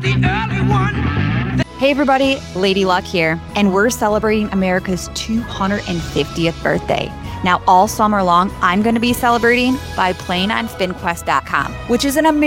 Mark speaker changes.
Speaker 1: The early one.
Speaker 2: Hey everybody, Lady Luck here, and we're celebrating America's 250th birthday. Now all summer long, I'm going to be celebrating by playing on SpinQuest.com, which is an amazing